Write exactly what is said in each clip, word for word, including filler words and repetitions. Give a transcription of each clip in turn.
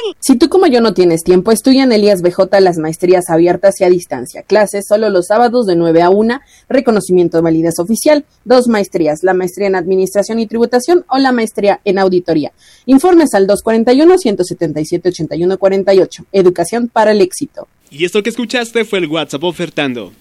Si tú como yo no tienes tiempo, estudia en Elías B J las maestrías abiertas y a distancia. Clases solo los sábados de nueve a una, reconocimiento de validez oficial, dos maestrías, la maestría en Administración y Tributación o la maestría en Auditoría. Informes al dos cuatro uno, uno siete siete, ocho uno cuatro ocho. Educación para el éxito. Y esto que escuchaste fue el WhatsApp ofertando.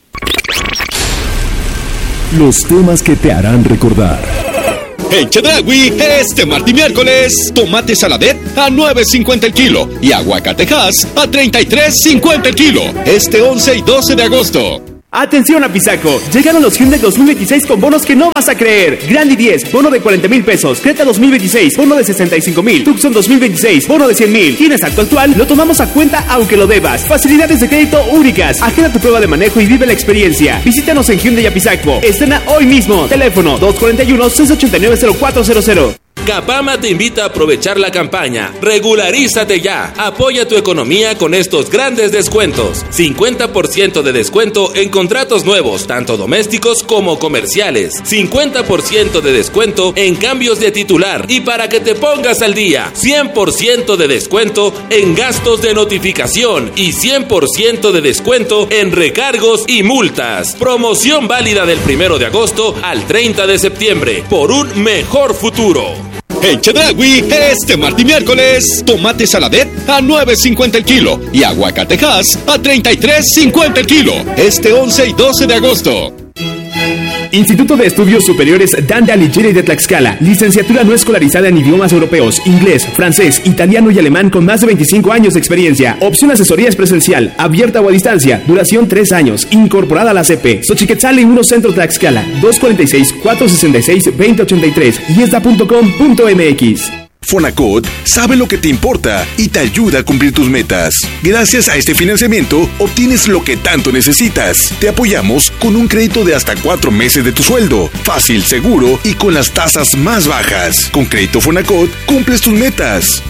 Los temas que te harán recordar. En Chedraui, este martes y miércoles, tomate saladet a nueve cincuenta el kilo y aguacatejas a treinta y tres cincuenta el kilo. Este once y doce de agosto. ¡Atención Apizaco! Llegaron los Hyundai dos mil veintiséis con bonos que no vas a creer. Grandi diez, bono de cuarenta mil pesos. Creta dos mil veintiséis, bono de sesenta y cinco mil. Tucson dos mil veintiséis, bono de cien mil. ¿Tienes acto actual? Lo tomamos a cuenta aunque lo debas. Facilidades de crédito únicas. Agenda tu prueba de manejo y vive la experiencia. Visítanos en Hyundai Apizaco. Estrena hoy mismo. Teléfono dos cuatro uno, seis ocho nueve, cero cuatro cero cero. Capama te invita a aprovechar la campaña. Regularízate ya. Apoya tu economía con estos grandes descuentos. cincuenta por ciento de descuento en contratos nuevos, tanto domésticos como comerciales. cincuenta por ciento de descuento en cambios de titular. Y para que te pongas al día, cien por ciento de descuento en gastos de notificación y cien por ciento de descuento en recargos y multas. Promoción válida del primero de agosto al treinta de septiembre por un mejor futuro. En Chedraui, este martes y miércoles, tomate saladet a nueve cincuenta el kilo y aguacatejas a treinta y tres cincuenta el kilo. Este once y doce de agosto. Instituto de Estudios Superiores Dante Alighieri de Tlaxcala. Licenciatura no escolarizada en idiomas europeos, inglés, francés, italiano y alemán con más de veinticinco años de experiencia. Opción asesorías presencial, abierta o a distancia. Duración tres años. Incorporada a la C P. Xochiquetzali uno Centro Tlaxcala. dos cuatro seis, cuatro seis seis, dos cero ocho tres. Yesda punto com punto m x. Fonacot sabe lo que te importa y te ayuda a cumplir tus metas. Gracias a este financiamiento, obtienes lo que tanto necesitas. Te apoyamos con un crédito de hasta cuatro meses de tu sueldo. Fácil, seguro y con las tasas más bajas. Con Crédito Fonacot, cumples tus metas.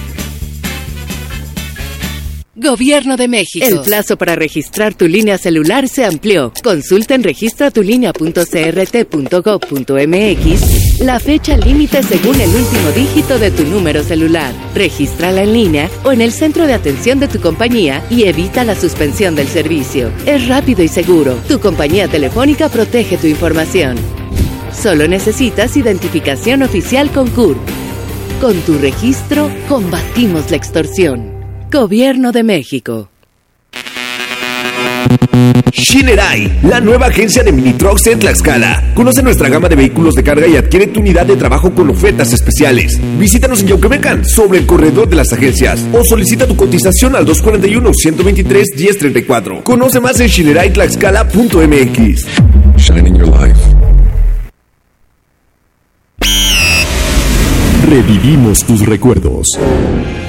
Gobierno de México. El plazo para registrar tu línea celular se amplió. Consulta en registra tu línea punto c r t punto gov punto m x la fecha límite según el último dígito de tu número celular. Regístrala en línea o en el centro de atención de tu compañía y evita la suspensión del servicio. Es rápido y seguro. Tu compañía telefónica protege tu información. Solo necesitas identificación oficial con C U R P. Con tu registro, combatimos la extorsión. Gobierno de México. Shinerai, la nueva agencia de mini trucks en Tlaxcala. Conoce nuestra gama de vehículos de carga y adquiere tu unidad de trabajo con ofertas especiales. Visítanos en Yauquemecan, sobre el corredor de las agencias, o solicita tu cotización al dos cuatro uno, uno dos tres, uno cero tres cuatro. Conoce más en shinerai tlaxcala punto m x. Shining your life. Revivimos tus recuerdos.